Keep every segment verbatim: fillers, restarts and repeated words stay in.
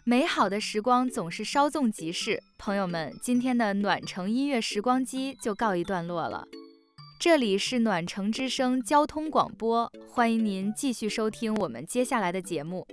美好的时光总是稍纵即逝，朋友们，今天的暖城音乐时光机就告一段落了。这里是暖城之声交通广播，欢迎您继续收听我们接下来的节目。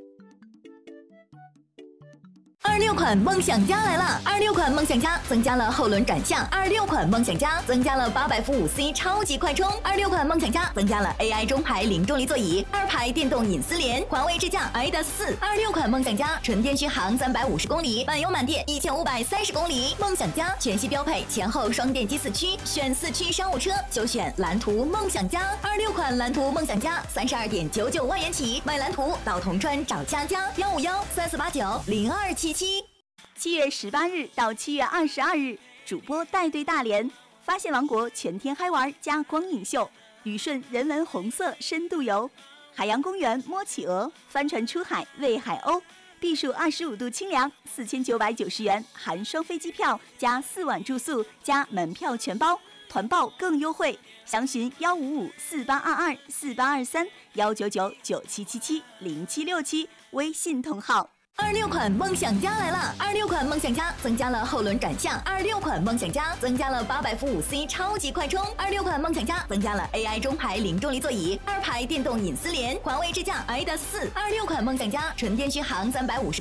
二六款梦想家来了！二六款梦想家增加了后轮转向，二六款梦想家增加了八百伏五 C 超级快充，二六款梦想家增加了 A I 中排零重力座椅，二排电动隐私联，环卫支架 I D A S 四。二六款梦想家纯电续航三百五十公里，满油满电一千五百三十公里。梦想家全系标配前后双电机四驱，选四驱商务车就选蓝图梦想家。二六款蓝图梦想家三十二点九九万元起，买蓝图到铜川找佳佳，幺五幺三四八九零二七七。 七月十八日到七月二十二日，主播带队大连，发现王国全天嗨玩加光影秀，旅顺人文红色深度游，海洋公园摸企鹅，帆船出海喂海鸥，避暑二十五度清凉，四千九百九十元含双飞机票加四晚住宿加门票全包，团报更优惠，详询幺五五四八二二四八二三幺九九九七七七零七六七微信同号。 二六款梦想家来了！二六款梦想家增加了后轮转向，二六款梦想家增加了八百伏五 C 超级快充，二六款梦想家增加了 A I 中排零重力座椅，二排电动隐私联，环卫支架 I D A S 四。二六款梦想家纯电续航三百五十。